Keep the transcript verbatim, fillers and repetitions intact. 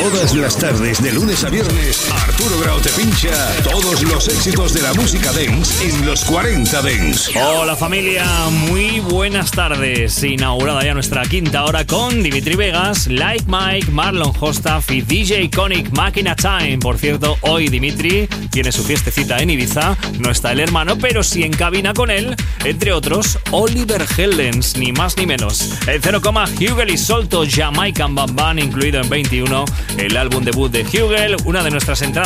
Todas las tardes, de lunes a viernes, Arturo Grau te pincha todos los éxitos de la música dance en los cuarenta Dance. Hola familia, muy buenas tardes. Inaugurada ya nuestra quinta hora con Dimitri Vegas, Like Mike, Marlon Hostaf y D J Iconic Máquina Time. Por cierto, hoy Dimitri tiene su fiestecita en Ibiza. No está el hermano, pero sí en cabina con él, entre otros, Oliver Heldens, ni más ni menos. El cero coma Hugel y Solto, Jamaican Bam Bam, incluido en veintiuno, el álbum debut de Hugel, una de nuestras entradas